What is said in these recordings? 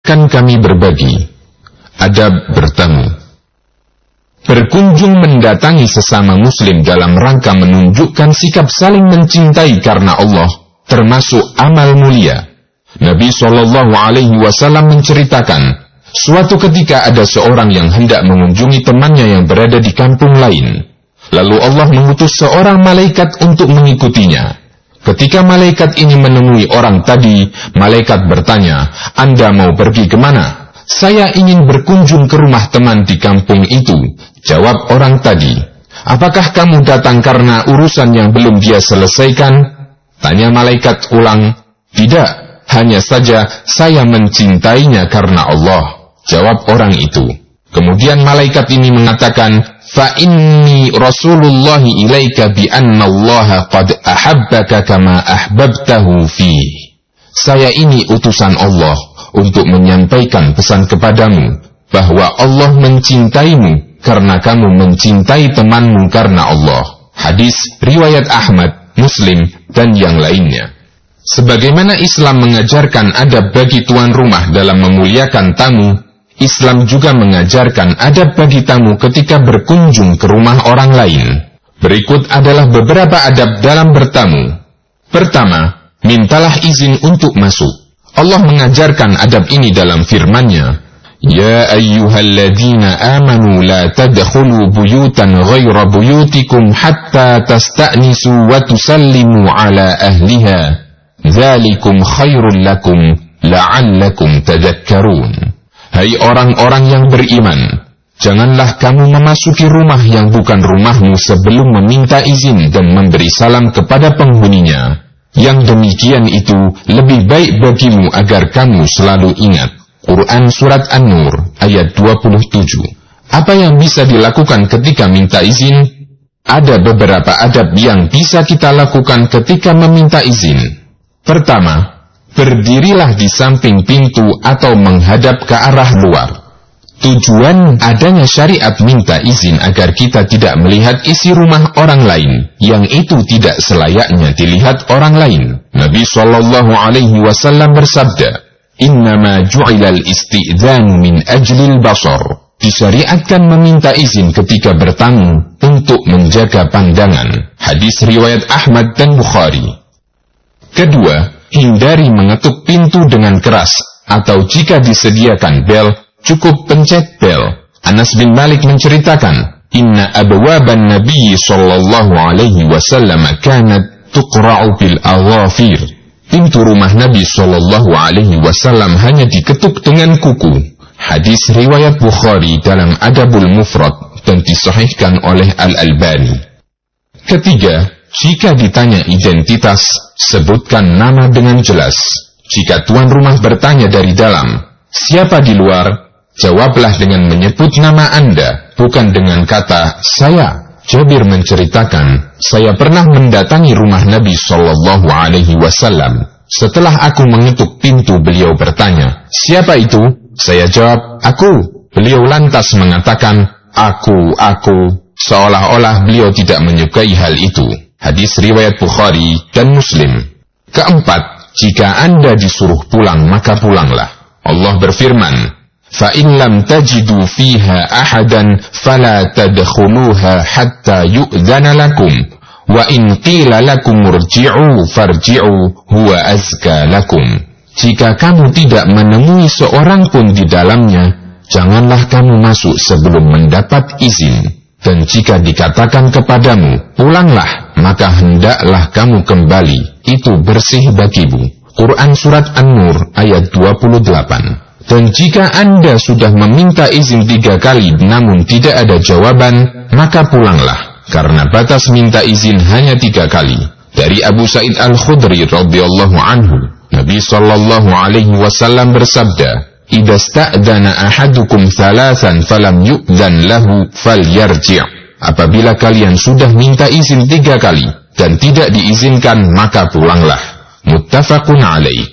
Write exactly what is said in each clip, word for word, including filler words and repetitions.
Kan kami berbagi. Adab bertamu. Berkunjung mendatangi sesama muslim dalam rangka menunjukkan sikap saling mencintai karena Allah, termasuk amal mulia. Nabi shallallahu alaihi wasallam menceritakan, suatu ketika ada seorang yang hendak mengunjungi temannya yang berada di kampung lain. Lalu Allah mengutus seorang malaikat untuk mengikutinya. Ketika malaikat ini menemui orang tadi, malaikat bertanya, "Anda mau pergi kemana?" "Saya ingin berkunjung ke rumah teman di kampung itu," jawab orang tadi. "Apakah kamu datang karena urusan yang belum dia selesaikan?" Tanya malaikat ulang. "Tidak, hanya saja saya mencintainya karena Allah," jawab orang itu. Kemudian malaikat ini mengatakan, "Fa inni rasulullahi ilaika bi anna Allah qad ahabbaka kama ahbabtahu fi." Saya ini utusan Allah untuk menyampaikan pesan kepadamu bahwa Allah mencintaimu karena kamu mencintai temanmu karena Allah. Hadis riwayat Ahmad, Muslim, dan yang lainnya. Sebagaimana Islam mengajarkan adab bagi tuan rumah dalam memuliakan tamu, Islam juga mengajarkan adab bagi tamu ketika berkunjung ke rumah orang lain. Berikut adalah beberapa adab dalam bertamu. Pertama, mintalah izin untuk masuk. Allah mengajarkan adab ini dalam firman-Nya, "Ya ayyuhalladzina amanu la tadkhulu buyutan ghaira buyutikum hatta tasta'nisu wa tusallimu ala ahliha. Dzalikum khairul lakum la'allakum tadhakkarun." Hai orang-orang yang beriman, janganlah kamu memasuki rumah yang bukan rumahmu sebelum meminta izin dan memberi salam kepada penghuninya. Yang demikian itu lebih baik bagimu agar kamu selalu ingat. Quran Surat An-Nur ayat dua puluh tujuh. Apa yang bisa dilakukan ketika minta izin? Ada beberapa adab yang bisa kita lakukan ketika meminta izin. Pertama, berdirilah di samping pintu atau menghadap ke arah luar. Tujuan adanya syariat minta izin agar kita tidak melihat isi rumah orang lain yang itu tidak selayaknya dilihat orang lain. Nabi shallallahu alaihi wasallam bersabda, "Innama ju'ilal isti'dzanu min ajlil basar." Disyariatkan meminta izin ketika bertamu untuk menjaga pandangan. Hadis riwayat Ahmad dan Bukhari. Kedua, hindari mengetuk pintu dengan keras, atau jika disediakan bel, cukup pencet bel. Anas bin Malik menceritakan, "Inna abwaban Nabi sallallahu alaihi wasallam kanat tuqra'u bil aghafir." Pintu rumah Nabi sallallahu alaihi wasallam hanya diketuk dengan kuku. Hadis riwayat Bukhari dalam Adabul Mufrad dan disahihkan oleh Al-Albani. Ketiga, jika ditanya identitas, sebutkan nama dengan jelas. Jika tuan rumah bertanya dari dalam, "Siapa di luar?" jawablah dengan menyebut nama Anda, bukan dengan kata "saya." Jabir menceritakan, "Saya pernah mendatangi rumah Nabi Shallallahu Alaihi Wasallam. Setelah aku mengetuk pintu, beliau bertanya, 'Siapa itu?' Saya jawab, 'Aku.' Beliau lantas mengatakan, 'Aku, aku,' seolah-olah beliau tidak menyukai hal itu." Hadis riwayat Bukhari dan Muslim. Keempat, jika Anda disuruh pulang, maka pulanglah. Allah berfirman, فَإِنْ لَمْ تَجِدُوا فِيهَا أَحَدًا فَلَا تَدْخُلُوهَا حَتَّى يُؤْذَنَ لَكُمْ وَإِنْ قِيلَ لَكُمْ ارْجِعُوا فَارْجِعُوا هُوَ أَزْكَى لَكُمْ. Jika kamu tidak menemui seorang pun di dalamnya, janganlah kamu masuk sebelum mendapat izin. Dan jika dikatakan kepadamu, pulanglah, maka hendaklah kamu kembali, itu bersih bagimu. Quran Surat An-Nur ayat dua puluh delapan. Dan jika Anda sudah meminta izin tiga kali namun tidak ada jawaban, maka pulanglah, karena batas minta izin hanya tiga kali. Dari Abu Sa'id Al-Khudri radhiyallahu anhu, Nabi sallallahu alaihi wasallam bersabda, "Idza sta'dana ahadukum thalathan falam yu'dhan lahu falyarji'." Apabila kalian sudah minta izin tiga kali dan tidak diizinkan, maka pulanglah. Muttafaqun alaih.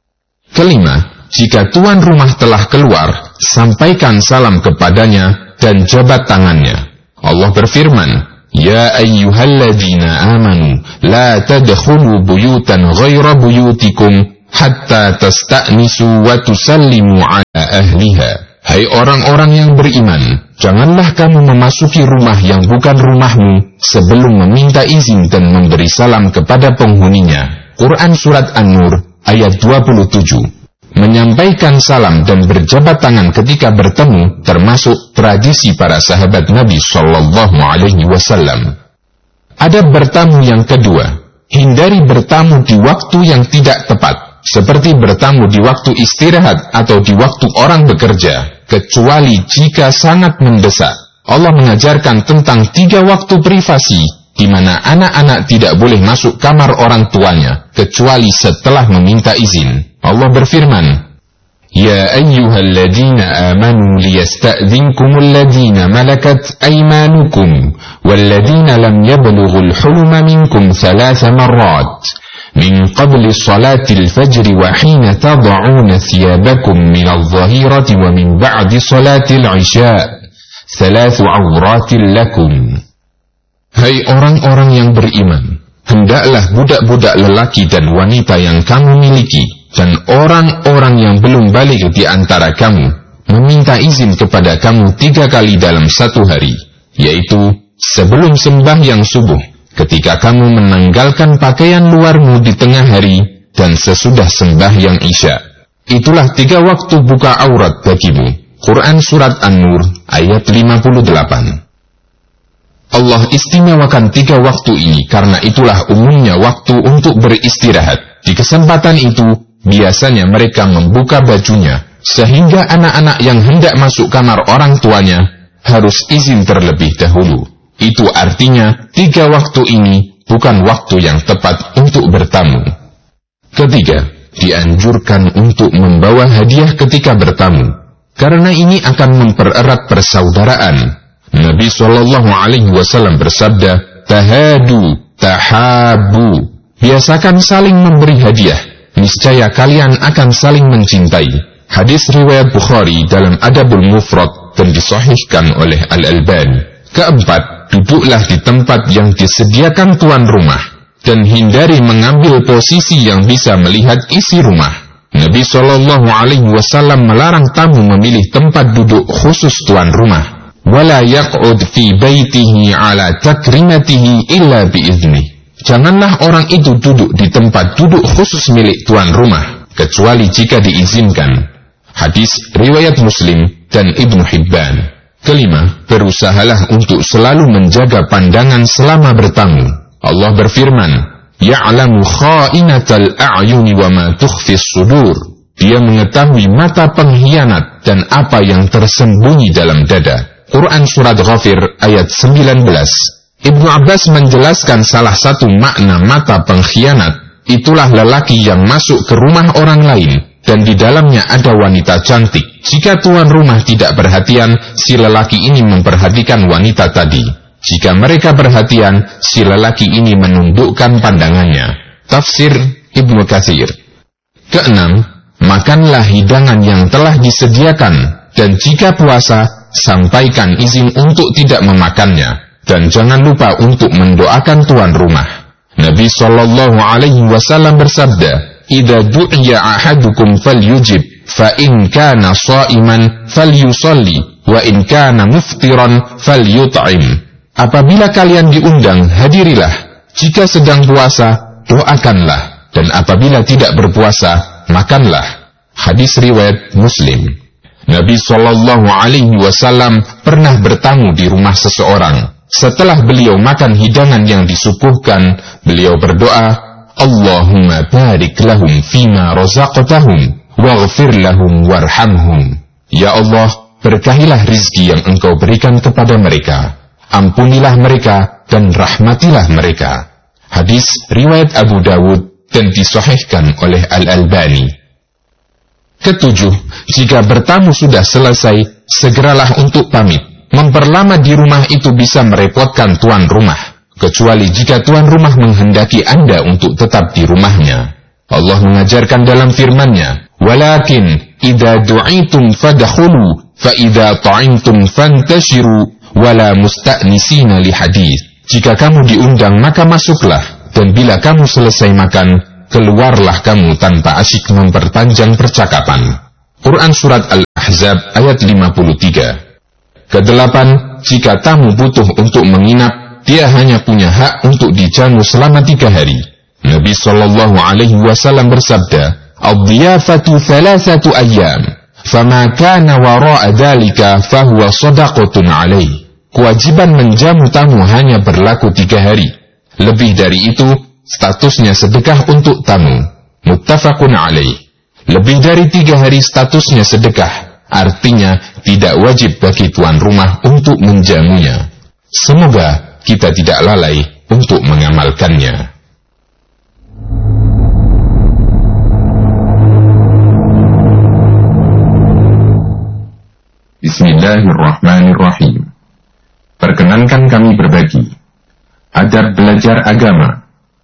Kelima, jika tuan rumah telah keluar, sampaikan salam kepadanya dan jabat tangannya. Allah berfirman, "Ya ayyuhalladzina amanu la tadkhulu buyutan ghaira buyutikum hatta tasta'nisu wa tusallimu ala ahliha. Hai orang-orang yang beriman, janganlah kamu memasuki rumah yang bukan rumahmu sebelum meminta izin dan memberi salam kepada penghuninya. Quran Surat An-Nur ayat dua puluh tujuh. Menyampaikan salam dan berjabat tangan ketika bertemu termasuk tradisi para sahabat Nabi Shallallahu Alaihi Wasallam. Adab bertamu yang kedua, hindari bertamu di waktu yang tidak tepat, seperti bertamu di waktu istirahat atau di waktu orang bekerja, kecuali jika sangat mendesak. Allah mengajarkan tentang tiga waktu privasi, di mana anak-anak tidak boleh masuk kamar orang tuanya, kecuali setelah meminta izin. Allah berfirman, Ya ayyuhalladzina amanu liyasta'dhinkumul ladzina malakat aymanukum walladzina lam yablughul hulma minkum thalatha marrat min qabli salatil fajri wa hina tad'una thiyabakum minadh dhahirati wa min ba'di salatil isya' thalathu awratil lakum. Hai orang-orang yang beriman, hendaklah budak-budak lelaki dan wanita yang kamu miliki dan orang-orang yang belum balik di antara kamu meminta izin kepada kamu tiga kali dalam satu hari, yaitu sebelum sembahyang subuh, ketika kamu menanggalkan pakaian luarmu di tengah hari, dan sesudah sembahyang isya. Itulah tiga waktu buka aurat bagimu. Quran Surat An-Nur ayat lima puluh delapan. Allah istimewakan tiga waktu ini karena itulah umumnya waktu untuk beristirahat. Di kesempatan itu, biasanya mereka membuka bajunya, sehingga anak-anak yang hendak masuk kamar orang tuanya harus izin terlebih dahulu. Itu artinya, tiga waktu ini bukan waktu yang tepat untuk bertamu. Ketiga, dianjurkan untuk membawa hadiah ketika bertamu, karena ini akan mempererat persaudaraan. Nabi Shallallahu Alaihi Wasallam bersabda, Tahadu, tahabu. Biasakan saling memberi hadiah, niscaya kalian akan saling mencintai. Hadis riwayat Bukhari dalam Adabul Mufrad dan disahihkan oleh Al-Albani. Keempat, duduklah di tempat yang disediakan tuan rumah dan hindari mengambil posisi yang bisa melihat isi rumah. Nabi Shallallahu Alaihi Wasallam melarang tamu memilih tempat duduk khusus tuan rumah. Wala yaq'ud fi baitihi ala takrimatihi illa biizni. Janganlah orang itu duduk di tempat duduk khusus milik tuan rumah, kecuali jika diizinkan. Hadis riwayat Muslim dan Ibnu Hibban. Kelima, berusahalah untuk selalu menjaga pandangan selama bertamu. Allah berfirman, Ya'lamu kha'inatal a'yuni wa ma tukhfis sudur. Dia mengetahui mata pengkhianat dan apa yang tersembunyi dalam dada. Quran Surat Ghafir ayat sembilan belas. Ibnu Abbas menjelaskan salah satu makna mata pengkhianat, itulah lelaki yang masuk ke rumah orang lain, dan di dalamnya ada wanita cantik. Jika tuan rumah tidak perhatian, si lelaki ini memperhatikan wanita tadi. Jika mereka perhatian, si lelaki ini menundukkan pandangannya. Tafsir Ibnu Katsir. Keenam, makanlah hidangan yang telah disediakan, dan jika puasa, sampaikan izin untuk tidak memakannya, dan jangan lupa untuk mendoakan tuan rumah. Nabi Shallallahu Alaihi Wasallam bersabda, "Idza du'iya ahadukum falyujib, fa in kana sha'iman falyusalli, wa in kana muftiran falyut'im." Apabila kalian diundang, hadirilah. Jika sedang puasa, doakanlah, dan apabila tidak berpuasa, makanlah. Hadis riwayat Muslim. Nabi Shallallahu Alaihi Wasallam pernah bertamu di rumah seseorang. Setelah beliau makan hidangan yang disuguhkan, beliau berdoa, Allahumma barik lahum fima razaqtahum, waghfir lahum warhamhum. Ya Allah, berkahilah rizki yang Engkau berikan kepada mereka. Ampunilah mereka dan rahmatilah mereka. Hadis riwayat Abu Dawud dan disahihkan oleh Al-Albani. Ketujuh, jika bertamu sudah selesai, segeralah untuk pamit. Memperlama di rumah itu bisa merepotkan tuan rumah, kecuali jika tuan rumah menghendaki Anda untuk tetap di rumahnya. Allah mengajarkan dalam firman-Nya, "Walakin idza du'itum fadkhulu, fa idza ta'imtum fantashiru, wala musta'nisina li hadits." Jika kamu diundang, maka masuklah, dan bila kamu selesai makan, keluarlah kamu tanpa asyik memperpanjang percakapan. Quran Surat Al-Ahzab ayat lima puluh tiga. Kedelapan, jika tamu butuh untuk menginap, dia hanya punya hak untuk dijamu selama tiga hari. Nabi Shallallahu Alaihi Wasallam bersabda, "Ad-diyafatu thalathatu ayyam, fama kana wara'a dzalika fahuwa shadaqatun alaih." Kewajiban menjamu tamu hanya berlaku tiga hari. Lebih dari itu, statusnya sedekah untuk tamu. Muttafaqun alaih. Lebih dari tiga hari statusnya sedekah, artinya tidak wajib bagi tuan rumah untuk menjamunya. Semoga kita tidak lalai untuk mengamalkannya. Bismillahirrahmanirrahim. Perkenankan kami berbagi adab belajar agama.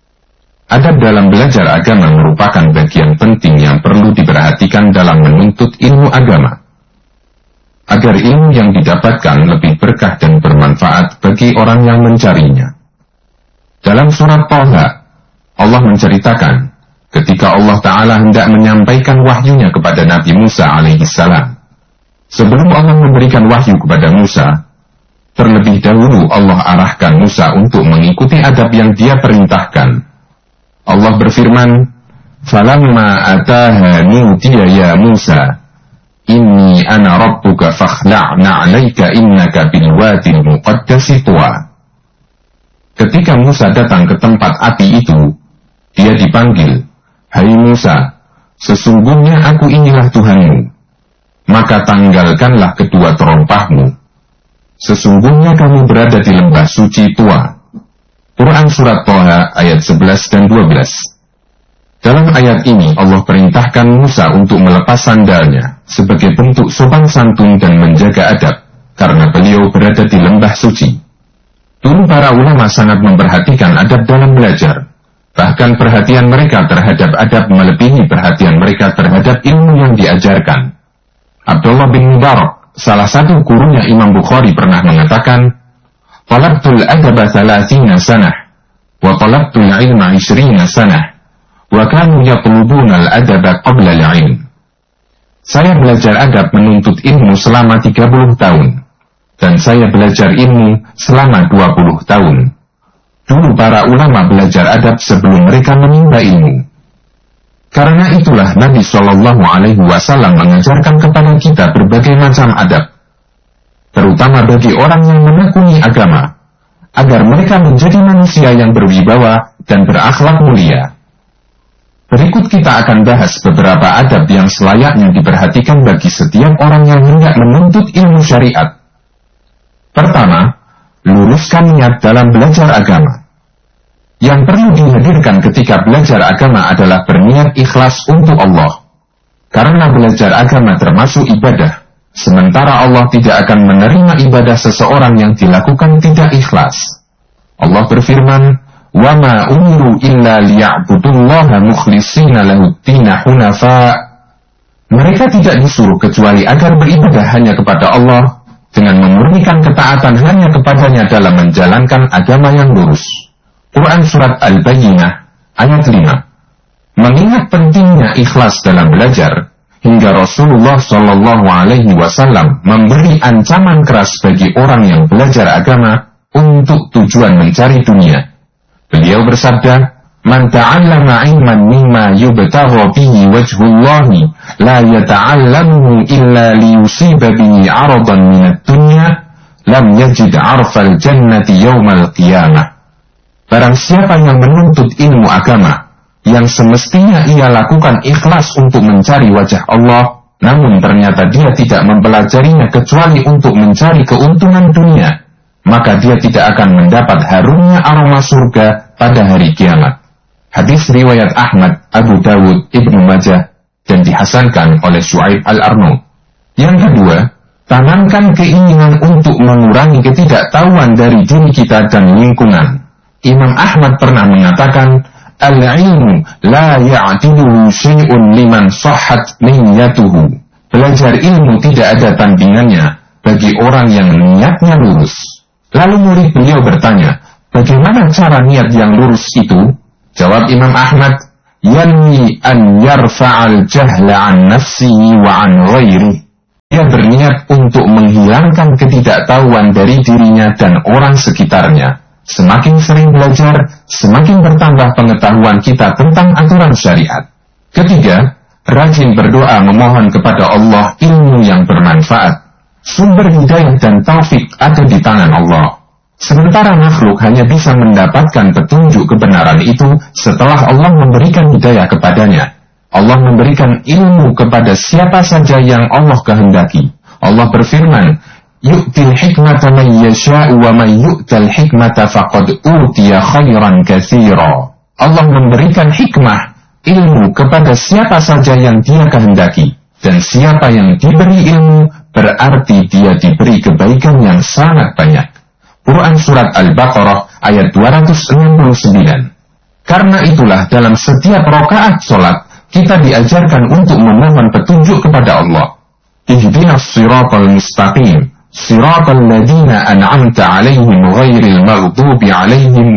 Adab dalam belajar agama merupakan bagian penting yang perlu diperhatikan dalam menuntut ilmu agama, agar ilmu yang didapatkan lebih berkah dan bermanfaat bagi orang yang mencarinya. Dalam surat Thaha, Allah menceritakan ketika Allah Ta'ala hendak menyampaikan wahyunya kepada Nabi Musa alaihissalam. Sebelum Allah memberikan wahyu kepada Musa, terlebih dahulu Allah arahkan Musa untuk mengikuti adab yang dia perintahkan. Allah berfirman, "Falamma ataha nudiya ya Musa, inni ana rabbuka fakhla'na 'alaika innaka bil wadil muqaddasi tuwa." Ketika Musa datang ke tempat api itu, dia dipanggil, "Hai Musa, sesungguhnya aku inilah Tuhanmu, maka tanggalkanlah kedua terompahmu. Sesungguhnya kamu berada di lembah suci Tuwa." Quran Surat Thaha ayat sebelas dan dua belas. Dalam ayat ini Allah perintahkan Musa untuk melepas sandalnya sebagai bentuk sopan santun dan menjaga adab, karena beliau berada di lembah suci. Dulu para ulama sangat memperhatikan adab dalam belajar. Bahkan perhatian mereka terhadap adab melebihi perhatian mereka terhadap ilmu yang diajarkan. Abdullah bin Mubarak, salah satu gurunya Imam Bukhari, pernah mengatakan, "Talabtul adaba thalathina sanah, wa talabtul ilma ishrina sanah, wa kanu yatlubuna al-adaba qabla al-ilm." Saya belajar adab menuntut ilmu selama tiga puluh tahun, dan saya belajar ilmu selama dua puluh tahun. Dulu para ulama belajar adab sebelum mereka menimba ilmu. Karena itulah Nabi Shallallahu Alaihi Wasallam mengajarkan kepada kita berbagai macam adab, terutama bagi orang yang menekuni agama, agar mereka menjadi manusia yang berwibawa dan berakhlak mulia. Berikut kita akan bahas beberapa adab yang selayaknya diperhatikan bagi setiap orang yang hendak menuntut ilmu syariat. Pertama, luruskan niat dalam belajar agama. Yang perlu dihadirkan ketika belajar agama adalah berniat ikhlas untuk Allah. Karena belajar agama termasuk ibadah, sementara Allah tidak akan menerima ibadah seseorang yang dilakukan tidak ikhlas. Allah berfirman, "Wa ma umiru illa liya'budullaha mukhlishina lahud-dina hunafa." Mereka tidak disuruh kecuali agar beribadah hanya kepada Allah dengan memurnikan ketaatan hanya kepadanya dalam menjalankan agama yang lurus. Quran Surat Al-Bayyinah ayat lima. Mengingat pentingnya ikhlas dalam belajar, hingga Rasulullah Shallallahu Alaihi Wasallam memberi ancaman keras bagi orang yang belajar agama untuk tujuan mencari dunia. Beliau bersabda, "Man ta'allama ilman mimma yubtagha bihi wajhullahi la yata'allamuhu illa liyusiba bihi 'aradan minad dunya lam yajid 'arfal jannati yaumal qiyamah." Barang siapa yang menuntut ilmu agama yang semestinya ia lakukan ikhlas untuk mencari wajah Allah, namun ternyata dia tidak mempelajarinya kecuali untuk mencari keuntungan dunia, maka dia tidak akan mendapat harumnya aroma surga pada hari kiamat. Hadis riwayat Ahmad, Abu Dawud, Ibnu Majah, dan dihasankan oleh Syuaib Al-Arnaud. Yang kedua, tanamkan keinginan untuk mengurangi ketidaktahuan dari diri kita dan lingkungan. Imam Ahmad pernah mengatakan, "Al-ilmu la ya'tiluhu syai'un liman sahhat niyyatuhu." Belajar ilmu tidak ada tandingannya bagi orang yang niatnya lurus. Lalu murid beliau bertanya, "Bagaimana cara niat yang lurus itu?" Jawab Imam Ahmad, yanwi an yarfa'al jahla an nafsihi wa an ghairihi. Dia berniat untuk menghilangkan ketidaktahuan dari dirinya dan orang sekitarnya. Semakin sering belajar, semakin bertambah pengetahuan kita tentang aturan syariat. Ketiga, rajin berdoa memohon kepada Allah ilmu yang bermanfaat. Sumber hidayah dan taufik ada di tangan Allah. Sementara makhluk hanya bisa mendapatkan petunjuk kebenaran itu setelah Allah memberikan hidayah kepadanya. Allah memberikan ilmu kepada siapa saja yang Allah kehendaki. Allah berfirman, yu'til hikmata man yasha'u wa man yu'tal hikmata faqad utiya khairan katsira. Allah memberikan hikmah, ilmu kepada siapa saja yang Dia kehendaki, dan siapa yang diberi ilmu berarti dia diberi kebaikan yang sangat banyak. Quran Surat Al-Baqarah ayat dua ratus enam puluh sembilan. Karena itulah dalam setiap rakaat solat kita diajarkan untuk memohon petunjuk kepada Allah. Ihdinas siratal mustaqim, siratal ladzina an'amta 'alaihim ghairil maghdubi 'alaihim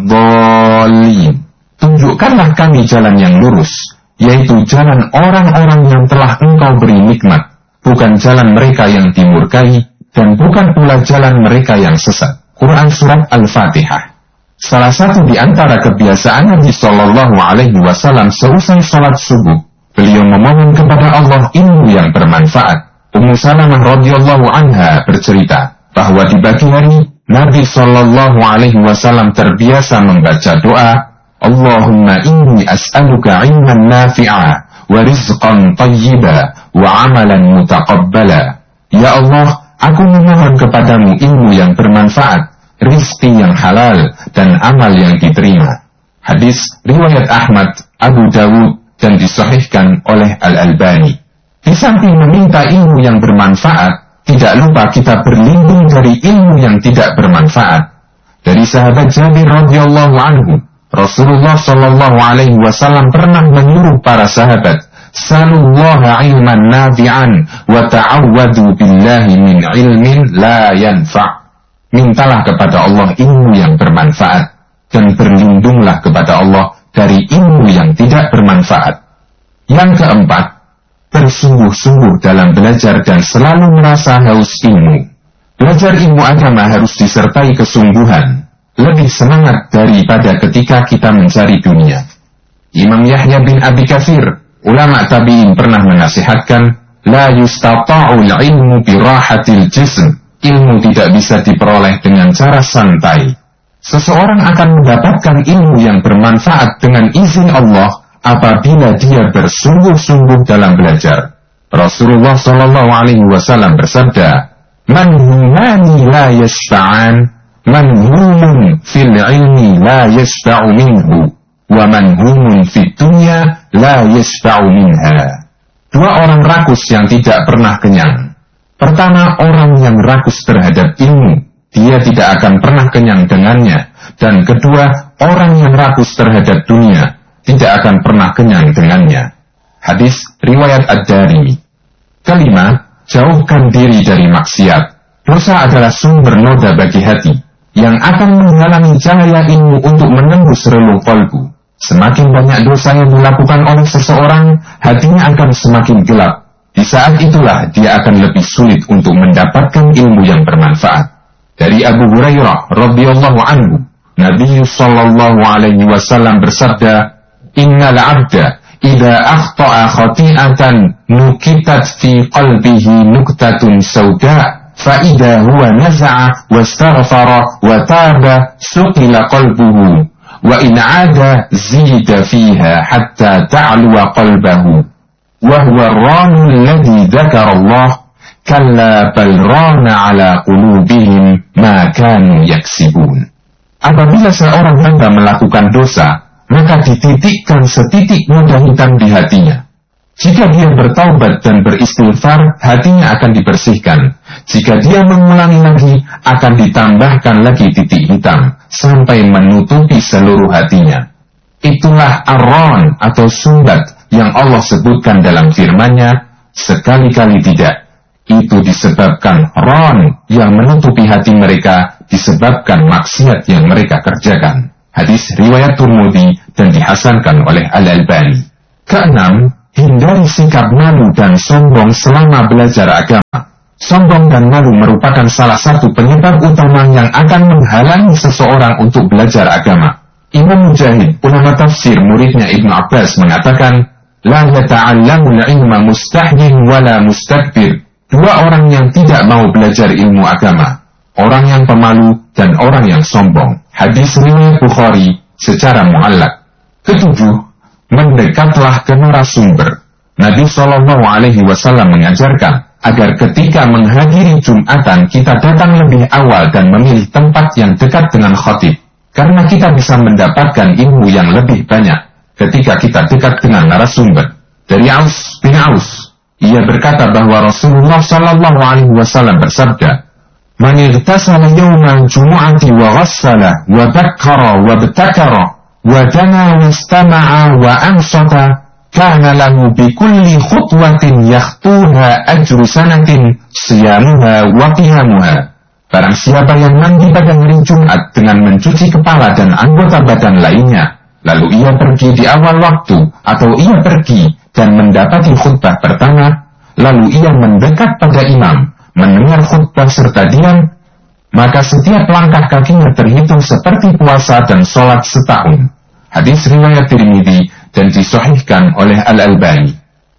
waladdallin. Tunjukkanlah kami jalan yang lurus, yaitu jalan orang-orang yang telah Engkau beri nikmat, bukan jalan mereka yang dimurkai dan bukan pula jalan mereka yang sesat. Quran Surat Al-Fatihah. Salah satu di antara kebiasaan Nabi Shallallahu Alaihi Wasallam seusai salat subuh, beliau memohon kepada Allah ilmu yang bermanfaat. Ummu Salamah radhiyallahu anha bercerita bahwa di pagi hari Nabi Shallallahu Alaihi Wasallam terbiasa membaca doa, Allahumma inni as'aluka ilman nafi'a wa rizqan tayyiba wa amalan mutaqabbala. Ya Allah, aku memohon kepadamu ilmu yang bermanfaat, rizki yang halal, dan amal yang diterima. Hadis riwayat Ahmad, Abu Dawud, dan disahihkan oleh Al-Albani. Di samping meminta ilmu yang bermanfaat, tidak lupa kita berlindung dari ilmu yang tidak bermanfaat. Dari sahabat Jabir radhiyallahu anhu, Rasulullah Shallallahu Alaihi Wasallam pernah menyuruh para sahabat, Salullaha ilman nafi'an wa ta'awwadu billahi min ilmin la yanfa'. Mintalah kepada Allah ilmu yang bermanfaat, dan berlindunglah kepada Allah dari ilmu yang tidak bermanfaat. Yang keempat, bersungguh-sungguh dalam belajar dan selalu merasa haus ilmu. Belajar ilmu agama harus disertai kesungguhan, lebih semangat daripada ketika kita mencari dunia. Imam Yahya bin Abi Katsir, ulama tabi'in, pernah menasihatkan, La yustata'ul ilmu birahatil jism. Ilmu tidak bisa diperoleh dengan cara santai. Seseorang akan mendapatkan ilmu yang bermanfaat dengan izin Allah apabila dia bersungguh-sungguh dalam belajar. Rasulullah Shallallahu Alaihi Wasallam bersabda, Man humani la yashba'an, man humun fil ilmi la yashba'u minhu, wa man humun fid dunya la yashba'u minha. Dua orang rakus yang tidak pernah kenyang. Pertama, orang yang rakus terhadap ilmu, dia tidak akan pernah kenyang dengannya. Dan kedua, orang yang rakus terhadap dunia, tidak akan pernah kenyang dengannya. Hadis riwayat Ad-Darimi. Kelima, jauhkan diri dari maksiat. Dosa adalah sumber noda bagi hati, yang akan menghalangi cahaya ilmu untuk menembus relung kolbu. Semakin banyak dosa yang dilakukan oleh seseorang, hatinya akan semakin gelap. Di saat itulah dia akan lebih sulit untuk mendapatkan ilmu yang bermanfaat. Dari Abu Hurairah radhiyallahu anhu, Nabi sallallahu alaihi wasallam bersabda, Innal 'abda idza akhta'a khati'atan nukitat fi qalbihi nuktatun sauda, fa idza huwa naza'a wastaghfara wa taba suqila qalbuhu, wa in 'ada zida fiha hatta ta'luwa qalbahu. وهو الران الذي ذكر الله كلا بل ران على قلوبهم ما كانوا يكسبون. Apabila seorang hamba melakukan dosa, maka dititikkan setitik noda hitam di hatinya. Jika dia bertaubat dan beristighfar, hatinya akan dibersihkan. Jika dia mengulangi lagi, akan ditambahkan lagi titik hitam sampai menutupi seluruh hatinya. Itulah ar-ran atau sumbat yang Allah sebutkan dalam firman-Nya, sekali-kali tidak. Itu disebabkan ran yang menutupi hati mereka, disebabkan maksiat yang mereka kerjakan. Hadis riwayat Tirmidzi dan dihasankan oleh Al-Albani. Keenam, hindari sikap malu dan sombong selama belajar agama. Sombong dan malu merupakan salah satu penyebab utama yang akan menghalangi seseorang untuk belajar agama. Imam Mujahid, ulama tafsir muridnya Ibnu Abbas, mengatakan, La yata'allamul ilma mustahyin wala mustakbir. Dua orang yang tidak mau belajar ilmu agama, orang yang pemalu dan orang yang sombong. Hadis riwayat Bukhari secara muallak. Ketujuh, mendekatlah ke narasumber. Nabi shallallahu alaihi wasallam mengajarkan agar ketika menghadiri Jumatan kita datang lebih awal dan memilih tempat yang dekat dengan khatib, karena kita bisa mendapatkan ilmu yang lebih banyak ketika kita dekat dengan narasumber. Dari Aus bin Aus, ia berkata bahwa Rasulullah shallallahu alaihi wasallam bersabda, Man igtasala yawmal jumu'ati wa ghassala wa bakkara wa btakara wa dana wa istama'a wa ansata kana lahu bikulli khutwatin yakhtuha ajru sanatin siyamuha wa qiyamuha. Barang siapa yang mandi pada hari Jumat dengan mencuci kepala dan anggota badan lainnya, lalu ia pergi di awal waktu atau ia pergi dan mendapati khutbah pertama, lalu ia mendekat pada imam, mendengar khutbah serta diam, maka setiap langkah kakinya terhitung seperti puasa dan sholat setahun. Hadis riwayat Tirmidzi dan disahihkan oleh Al-Albani.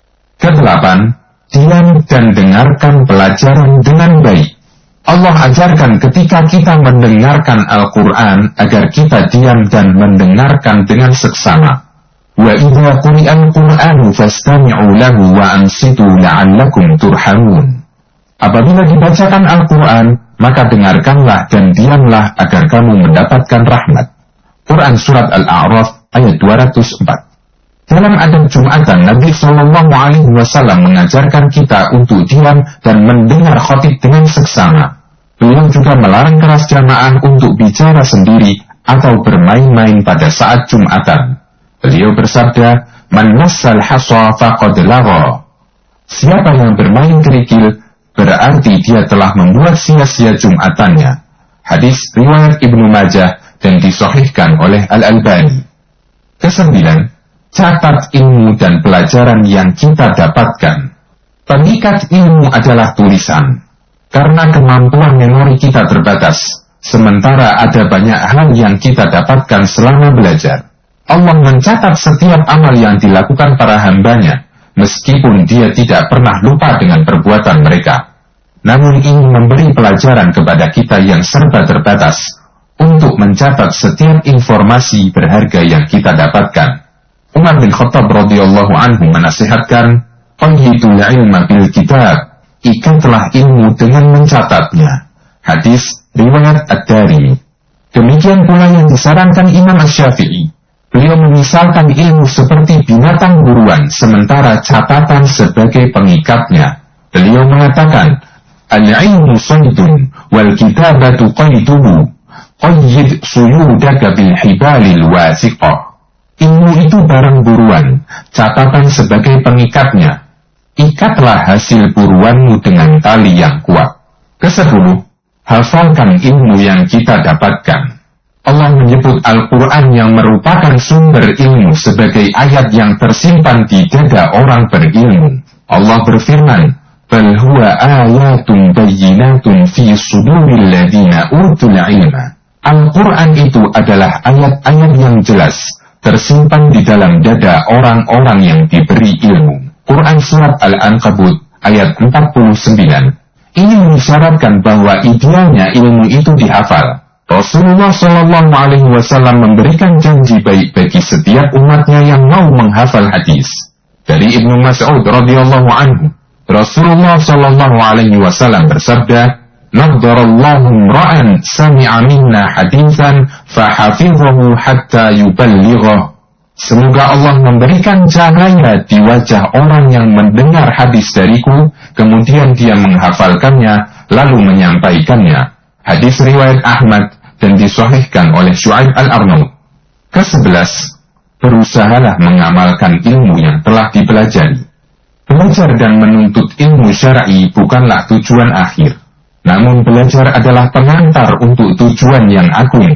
Kedelapan, diam dan dengarkan pelajaran dengan baik. Allah ajarkan ketika kita mendengarkan Al-Quran agar kita diam dan mendengarkan dengan seksama. Wa idza quri'al Qur'anu fastami'u lahu wa ansitu la'allakum turhamun. Apabila dibacakan Al-Quran, maka dengarkanlah dan diamlah agar kamu mendapatkan rahmat. Quran Surat Al-A'raf ayat dua ratus empat. Dalam adab Jumatan, Nabi shallallahu alaihi wasallam mengajarkan kita untuk diam dan mendengar khatib dengan seksama. Beliau juga melarang keras jamaah untuk bicara sendiri atau bermain-main pada saat Jumatan. Beliau bersabda, Man nassal hasa faqad lagha. Siapa yang bermain kerikil, berarti dia telah membuat sia-sia Jumatannya. Hadis riwayat Ibnu Majah dan disahihkan oleh Al-Albani. Kesembilan, catat ilmu dan pelajaran yang kita dapatkan. Pengikat ilmu adalah tulisan. Karena kemampuan memori kita terbatas, sementara ada banyak hal yang kita dapatkan selama belajar. Allah mencatat setiap amal yang dilakukan para hambanya, meskipun dia tidak pernah lupa dengan perbuatan mereka. Namun ini memberi pelajaran kepada kita yang serba terbatas, untuk mencatat setiap informasi berharga yang kita dapatkan. Umar bin Khattab radhiyallahu anhu menasihatkan, Qayyidul ilma bil kitab, ikatlah ilmu dengan mencatatnya. Hadis riwayat Ad-Darimi. Demikian pula yang disarankan Imam Asy-Syafi'i. Beliau memisalkan ilmu seperti binatang buruan, sementara catatan sebagai pengikatnya. Beliau mengatakan, Al-ilmu saydun, wal kitabatu qayduhu, qayyid suyudaka bil hibalil wasiqah. Ilmu itu barang buruan, catatan sebagai pengikatnya. Ikatlah hasil buruanmu dengan tali yang kuat. Kesepuluh, hafalkan ilmu yang kita dapatkan. Allah menyebut Al-Quran yang merupakan sumber ilmu sebagai ayat yang tersimpan di dada orang berilmu. Allah berfirman, Bal huwa ayatun bayyinatun fi suduril ladina utul ilma. Al-Quran itu adalah ayat-ayat yang jelas, tersimpan di dalam dada orang-orang yang diberi ilmu. Quran Surat Al-Ankabut ayat empat puluh sembilan. Ini mengisyaratkan bahwa idealnya ilmu itu dihafal. Rasulullah shallallahu alaihi wasallam memberikan janji baik bagi setiap umatnya yang mau menghafal hadis. Dari Ibnu Mas'ud radhiyallahu anhu, Rasulullah shallallahu alaihi wasallam bersabda, Nadharallahu imra'an sami'a minna haditsan fahafidhahu hatta yuballighah. Semoga Allah memberikan cahaya di wajah orang yang mendengar hadis dariku, kemudian dia menghafalkannya, lalu menyampaikannya. Hadis riwayat Ahmad dan disahihkan oleh Syu'aib Al-Arnaud. Kesebelas, berusahalah mengamalkan ilmu yang telah dipelajari. Belajar dan menuntut ilmu syar'i bukanlah tujuan akhir, namun belajar adalah pengantar untuk tujuan yang agung.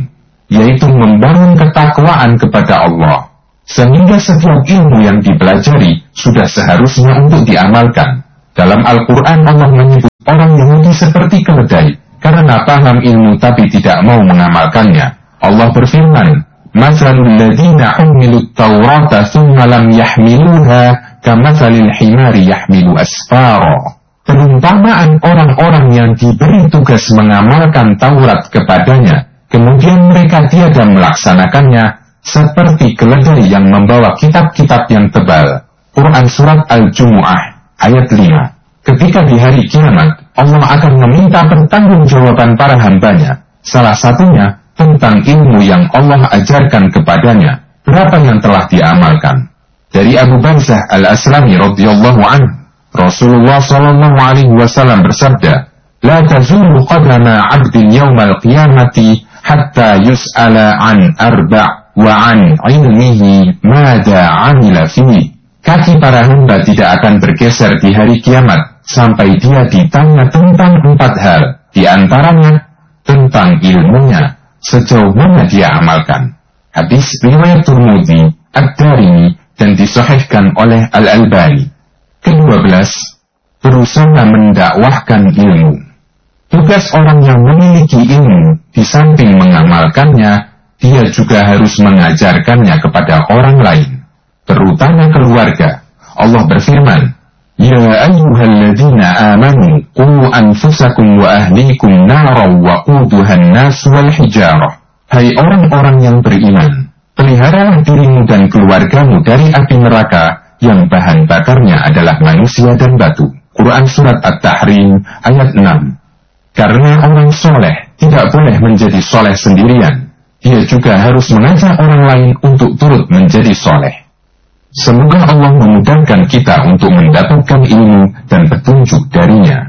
yaitu membangun ketakwaan kepada Allah, sehingga setiap ilmu yang dipelajari sudah seharusnya untuk diamalkan. Dalam Al-Quran Allah menyebut orang Yahudi seperti keledai, karena paham ilmu tapi tidak mau mengamalkannya. Allah berfirman, "Matsalul ladzina humilut Taurata tsumma lam yahmiluha kamatsalil himari yahmilu asfara." Perumpamaan orang-orang yang diberi tugas mengamalkan Taurat kepadanya, kemudian mereka tiada melaksanakannya, seperti keledai yang membawa kitab-kitab yang tebal. Quran Surat Al-Jumu'ah ayat lima. Ketika di hari kiamat, Allah akan meminta pertanggungjawaban para hambanya. Salah satunya tentang ilmu yang Allah ajarkan kepadanya, berapa yang telah diamalkan. Dari Abu Barzah Al-Aslami radhiyallahu anhu, Rasulullah sallallahu alaihi wasallam bersabda, "La tazulu qadama 'abdin yaumal qiyamati hatta yus'ala an arba' wa an 'ilmihi madza 'amila fihi." Kaki para hamba tidak akan bergeser di hari kiamat sampai dia ditanya tentang empat hal, di antaranya tentang ilmunya, sejauh mana dia amalkan. Hadis riwayat Tirmidzi, Ad-Darimi, dan disahihkan oleh Al-Albani. Kedua belas, berusaha mendakwahkan ilmu. Tugas orang yang memiliki ilmu, di samping mengamalkannya, dia juga harus mengajarkannya kepada orang lain, terutama keluarga. Allah berfirman, "Ya ayyuhalladzina amanu qu anfusakum wa ahlikum naran wa quduhan nas wal hijarah." Hai orang-orang yang beriman, peliharalah dirimu dan keluargamu dari api neraka yang bahan bakarnya adalah manusia dan batu. Quran Surat At-Tahrim ayat enam. Karena orang soleh tidak boleh menjadi soleh sendirian, dia juga harus mengajak orang lain untuk turut menjadi soleh. Semoga Allah memudahkan kita untuk mendapatkan ilmu dan petunjuk darinya.